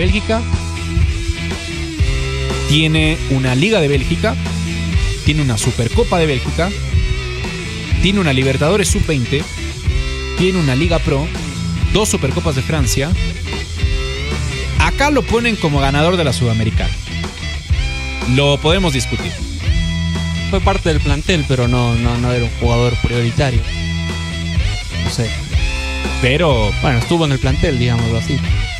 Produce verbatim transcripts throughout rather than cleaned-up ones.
Bélgica, tiene una Liga de Bélgica, tiene una Supercopa de Bélgica, tiene una Libertadores sub veinte, tiene una Liga Pro, dos Supercopas de Francia. Acá lo ponen como ganador de la Sudamericana. Lo podemos discutir. Fue parte del plantel, pero no, no, no era un jugador prioritario. No sé. Pero... bueno, estuvo en el plantel, digámoslo así.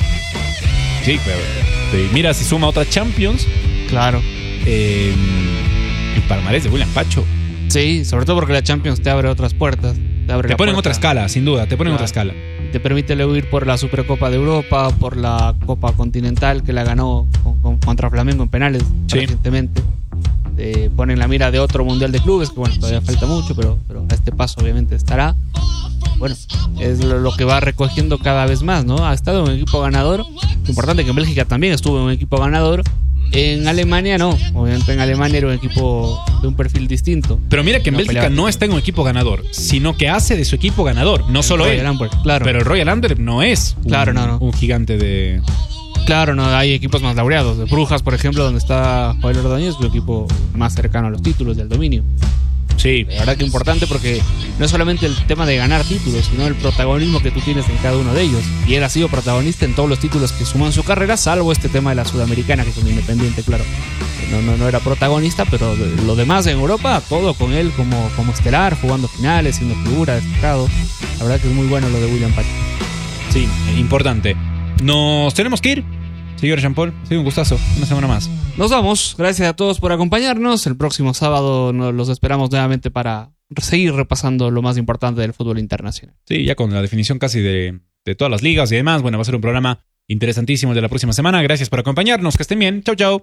Sí, pero... sí, mira, si suma otra Champions... claro. Eh, el palmarés de William Pacho. Sí, sobre todo porque la Champions te abre otras puertas. Te, abre te ponen puerta. otra escala, sin duda. Te ponen claro. otra escala. Te permite luego ir por la Supercopa de Europa, por la Copa Continental que la ganó con, con, contra Flamengo en penales sí. recientemente. Te ponen la mira de otro Mundial de Clubes, que bueno, todavía falta mucho, pero, pero a este paso obviamente estará. Bueno, es lo, lo que va recogiendo cada vez más, ¿no? Ha estado en un equipo ganador. Importante que en Bélgica también estuvo en un equipo ganador. En Alemania no, obviamente en Alemania era un equipo de un perfil distinto. Pero mira que en no Bélgica peleaba. no está en un equipo ganador, sino que hace de su equipo ganador. No el solo Royal él, Antwerp, claro. pero el Royal Antwerp no es un, claro, no, no. un gigante de... Claro, no, hay equipos más laureados. De Brujas, por ejemplo, donde está Joel Ordóñez, es un equipo más cercano a los títulos del dominio. Sí. La verdad que importante porque no es solamente el tema de ganar títulos, sino el protagonismo que tú tienes en cada uno de ellos. Y él ha sido protagonista en todos los títulos que sumó en su carrera, salvo este tema de la Sudamericana, que es un independiente, claro. No, no, no era protagonista, pero lo demás en Europa, todo con él como, como estelar, jugando finales, siendo figura, destacado. La verdad que es muy bueno lo de William Pacho. Sí, importante. Nos tenemos que ir. Señor Jean-Paul, ha sido un gustazo. Una semana más. Nos vamos. Gracias a todos por acompañarnos. El próximo sábado nos los esperamos nuevamente para seguir repasando lo más importante del fútbol internacional. Sí, ya con la definición casi de, de todas las ligas y demás. Bueno, va a ser un programa interesantísimo el de la próxima semana. Gracias por acompañarnos. Que estén bien. Chau, chau.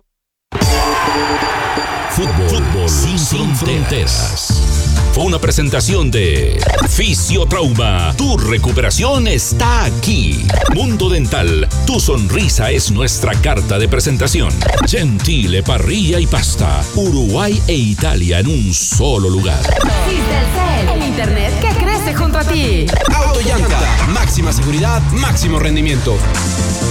Fútbol, fútbol sin, sin fronteras. Fue una presentación de Fisiotrauma. Tu recuperación está aquí. Mundo Dental. Tu sonrisa es nuestra carta de presentación. Gentile Parrilla y Pasta. Uruguay e Italia en un solo lugar. Cisdelcel, el internet que crece junto a ti. Autoyanca. Máxima seguridad, máximo rendimiento.